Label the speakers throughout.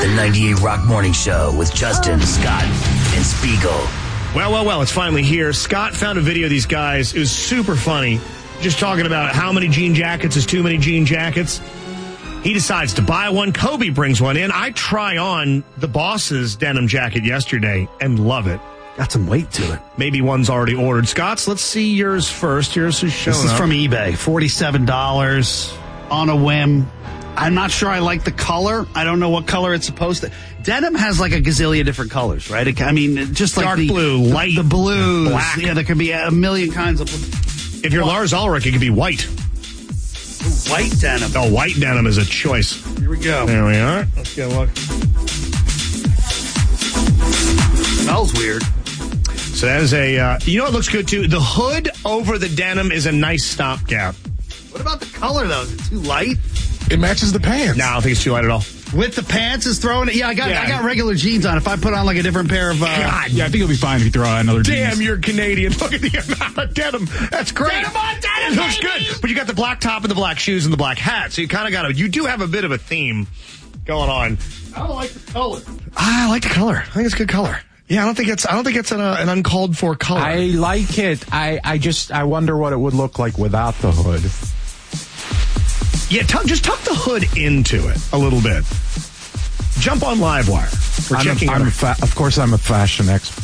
Speaker 1: The 98 Rock Morning Show with Justin, Scott, and Spiegel.
Speaker 2: Well, it's finally here. Scott found a video of these guys. It was super funny. Just talking about how many jean jackets is too many jean jackets. He decides to buy one. Kobe brings one in. I try on the boss's denim jacket yesterday and love it.
Speaker 3: Got some weight to it.
Speaker 2: Maybe one's already ordered. Scott's, let's see yours first. Yours is showing
Speaker 3: This is
Speaker 2: up.
Speaker 3: from eBay. $47 on a whim. I'm not sure I like the color. I don't know what color it's supposed to. Denim has like a gazillion different colors, right? I mean, just like
Speaker 2: dark
Speaker 3: the
Speaker 2: blue, light,
Speaker 3: the blues,
Speaker 2: black.
Speaker 3: Yeah, there could be a million kinds of.
Speaker 2: If you're Lars Ulrich, it could be white.
Speaker 3: White denim.
Speaker 2: Oh, white denim is a choice.
Speaker 3: Here we go.
Speaker 2: There we are. Let's get a look.
Speaker 3: Smells weird.
Speaker 2: So that is a, you know what looks good too? The hood over the denim is a nice stopgap.
Speaker 3: What about the color though? Is it too light?
Speaker 4: It matches the pants.
Speaker 2: No, I don't think it's too light at all.
Speaker 3: With the pants is throwing it. Yeah, I got regular jeans on. If I put on like a different pair of.
Speaker 2: God,
Speaker 5: Yeah, I think it'll be fine if you throw out another jeans.
Speaker 2: damn, you're Canadian. Look at the amount of denim. That's great.
Speaker 3: Denim on denim,
Speaker 2: It looks
Speaker 3: baby!
Speaker 2: good. But you got the black top and the black shoes and the black hat. So you kind of got you do have a bit of a theme going on.
Speaker 3: I don't like the color.
Speaker 2: I like the color. I think it's a good color. Yeah, I don't think it's an uncalled for color.
Speaker 5: I like it. I wonder what it would look like without the hood.
Speaker 2: Yeah, just tuck the hood into it a little bit. Jump on Livewire. We're checking it out.
Speaker 5: Of course, I'm a fashion expert.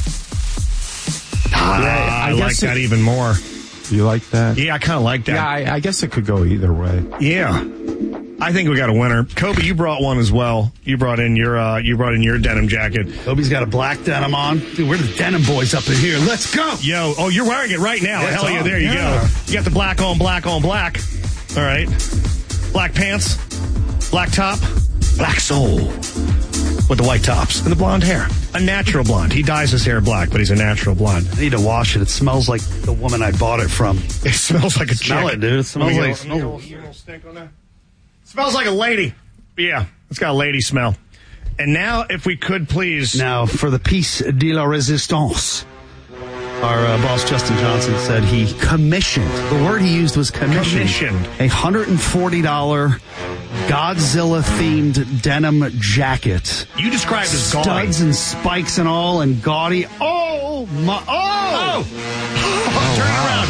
Speaker 2: I like that even more.
Speaker 5: You like that?
Speaker 2: Yeah, I kind of like that.
Speaker 5: Yeah, I guess it could go either way.
Speaker 2: Yeah. I think we got a winner. Kobe, you brought one as well. You brought in your denim jacket.
Speaker 3: Kobe's got a black denim on. Dude, we're the denim boys up in here. Let's go.
Speaker 2: Yo, oh, you're wearing it right now.
Speaker 3: Yeah,
Speaker 2: Hell
Speaker 3: it's
Speaker 2: yeah,
Speaker 3: on.
Speaker 2: there you
Speaker 3: Yeah.
Speaker 2: go. You got the black on black on black. All right. Black pants, black top, black soul with the white tops and the blonde hair. A natural blonde. He dyes his hair black, but he's a natural blonde.
Speaker 3: I need to wash it. It smells like the woman I bought it from.
Speaker 2: It smells like a chick.
Speaker 3: Smell it, dude. It smells like.
Speaker 2: Little stink on that. Smells like a lady. Yeah, it's got a lady smell. And now, if we could please.
Speaker 3: Now, for the piece de la resistance, our boss Justin Johnson said he commissioned. The word he used was commissioned. A $140 Godzilla-themed denim jacket.
Speaker 2: You described as gaudy.
Speaker 3: Studs and spikes and all, and gaudy. Oh my! Oh!
Speaker 2: Turn it around.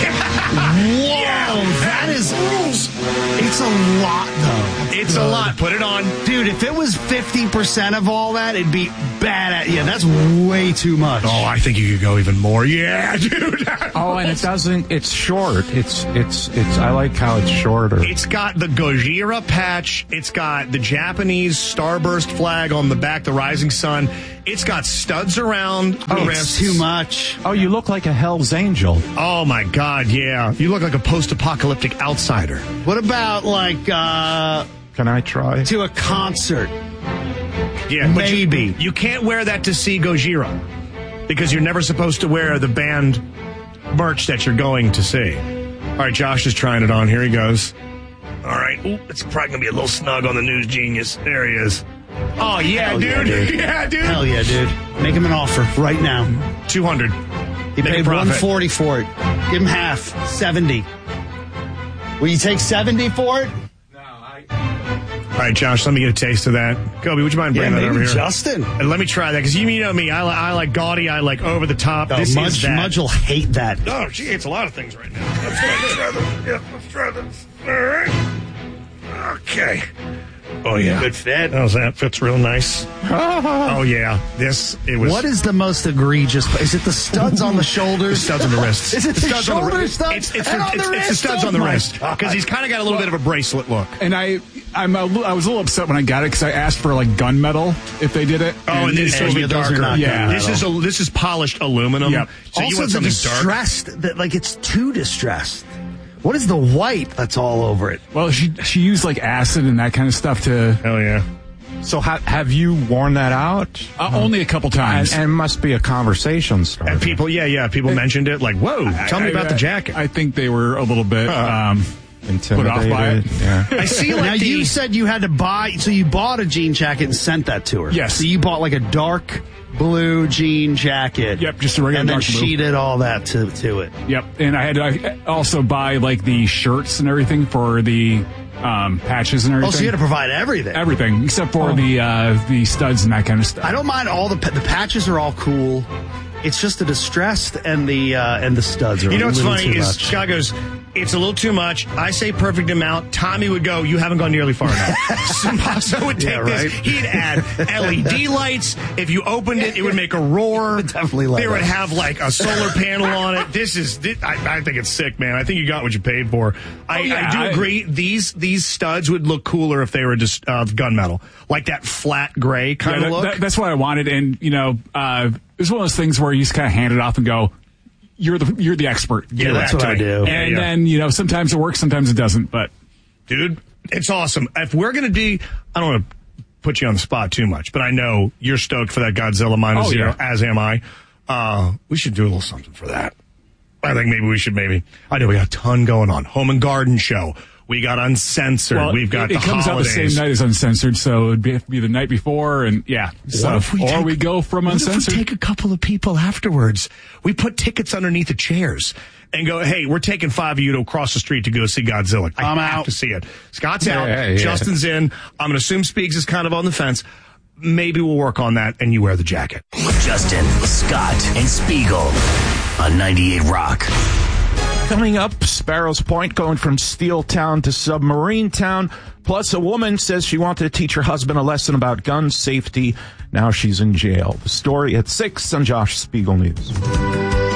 Speaker 3: Whoa! That is. It's a lot, though.
Speaker 2: It's a lot. Put it on.
Speaker 3: Dude, if it was 50% of all that, it'd be bad. Yeah, that's way too much.
Speaker 2: Oh, I think you could go even more. Yeah, dude.
Speaker 5: Oh, and it's short. It's I like how it's shorter.
Speaker 2: It's got the Gojira patch. It's got the Japanese starburst flag on the back, the rising sun. It's got studs around the wrists.
Speaker 3: It's too much.
Speaker 5: Oh, you look like a Hell's Angel.
Speaker 2: Oh, my God, yeah. You look like a post-apocalyptic outsider.
Speaker 3: What about, like,
Speaker 5: Can I try?
Speaker 3: to a concert?
Speaker 2: Yeah, but
Speaker 3: Maybe.
Speaker 2: You can't wear that to see Gojira because you're never supposed to wear the band merch that you're going to see. All right, Josh is trying it on. Here he goes. All right. Ooh, it's probably going to be a little snug on the News Genius. There he is. Oh, yeah,
Speaker 3: Hell
Speaker 2: dude.
Speaker 3: yeah, dude.
Speaker 2: Yeah, dude.
Speaker 3: Hell yeah, dude. Make him an offer right now.
Speaker 2: 200.
Speaker 3: He
Speaker 2: Make a
Speaker 3: paid
Speaker 2: profit.
Speaker 3: $140 for it. Give him half. 70. Will you take 70 for it?
Speaker 2: All right, Josh, let me get a taste of that. Kobe, would you mind bringing that over here?
Speaker 3: Justin.
Speaker 2: And let me try that, because you know me. I like gaudy. I like over the top.
Speaker 3: Oh,
Speaker 2: This is that.
Speaker 3: Mudge will hate that.
Speaker 2: Oh, she hates a lot of things right now. Let's try this. Yeah, let's try this. All right. Okay. Oh, yeah.
Speaker 3: Good fit.
Speaker 2: How's that? Fits real nice. Oh, yeah. It was.
Speaker 3: What is the most egregious? Is it the studs on the shoulders?
Speaker 2: The studs on the wrists.
Speaker 3: Is it the
Speaker 2: studs on the
Speaker 3: shoulder
Speaker 2: wrist?
Speaker 3: studs?
Speaker 2: It's
Speaker 3: and on the
Speaker 2: the
Speaker 3: wrist?
Speaker 2: studs
Speaker 3: Oh
Speaker 2: on the
Speaker 3: my
Speaker 2: wrist.
Speaker 3: God.
Speaker 2: Because he's kind of got a little bit of a bracelet look.
Speaker 5: And I was a little upset when I got it because I asked for like gunmetal if they did it.
Speaker 2: Oh, and this is supposed to be
Speaker 3: those are
Speaker 2: darker.
Speaker 3: not
Speaker 5: Yeah.
Speaker 2: This is polished aluminum.
Speaker 5: Yep.
Speaker 2: So you
Speaker 3: Also,
Speaker 2: want
Speaker 3: the
Speaker 2: something dark?
Speaker 3: distressed, that like it's too distressed. What is the white that's all over it?
Speaker 5: Well, she used like acid and that kind of stuff to.
Speaker 2: Hell yeah.
Speaker 6: So have you worn that out?
Speaker 5: Only a couple times.
Speaker 6: And must be a conversation starter.
Speaker 2: And people, people mentioned it. Like, whoa, tell me about the jacket.
Speaker 5: I think they were a little bit
Speaker 6: Intimidated.
Speaker 5: put off by it.
Speaker 6: Yeah.
Speaker 2: I see. Like
Speaker 3: Now you said you had to buy, so you bought a jean jacket and sent that to her.
Speaker 5: Yes.
Speaker 3: So you bought like a dark blue jean jacket.
Speaker 5: Yep, just a regular
Speaker 3: and then
Speaker 5: dark blue.
Speaker 3: sheeted all that to it.
Speaker 5: Yep, and I had to also buy like the shirts and everything for the patches and everything.
Speaker 3: Oh, so you had to provide everything.
Speaker 5: Everything except for the studs and that kind of stuff.
Speaker 3: I don't mind all the patches are all cool. It's just the distressed and the studs are.
Speaker 2: You know what's funny
Speaker 3: too
Speaker 2: is
Speaker 3: much.
Speaker 2: Scott goes, it's a little too much. I say perfect amount. Tommy would go, you haven't gone nearly far enough. Samasa would take this. He'd add LED lights. If you opened it, it would make a roar.
Speaker 3: Definitely light
Speaker 2: They would
Speaker 3: up.
Speaker 2: have like a solar panel on it. I think it's sick, man. I think you got what you paid for. I do agree. These studs would look cooler if they were just gunmetal. Like that flat gray kind of look.
Speaker 5: That's what I wanted. And, it's one of those things where you just kind of hand it off and go, you're the expert.
Speaker 3: Yeah, that's what I do.
Speaker 5: And then, sometimes it works, sometimes it doesn't. But,
Speaker 2: dude, it's awesome. If we're going to do, I don't want to put you on the spot too much, but I know you're stoked for that Godzilla Minus Zero, as am I. We should do a little something for that. I think we should. I know we got a ton going on. Home and Garden Show. We got Uncensored.
Speaker 5: Well,
Speaker 2: We've got
Speaker 5: it comes
Speaker 2: holidays.
Speaker 5: out the same night as Uncensored, so it'd be the night before, and So, we go from Uncensored.
Speaker 2: What if we take a couple of people afterwards? We put tickets underneath the chairs and go, hey, we're taking 5 of you to across the street to go see Godzilla. I have to see it. Scott's out.
Speaker 6: Yeah.
Speaker 2: Justin's in. I'm going to assume Speaks is kind of on the fence. Maybe we'll work on that, and you wear the jacket.
Speaker 1: Justin, Scott, and Spiegel on 98 Rock.
Speaker 6: Coming up, Sparrows Point going from Steel Town to Submarine Town. Plus, a woman says she wanted to teach her husband a lesson about gun safety. Now she's in jail. The story at 6 on Josh Spiegel News.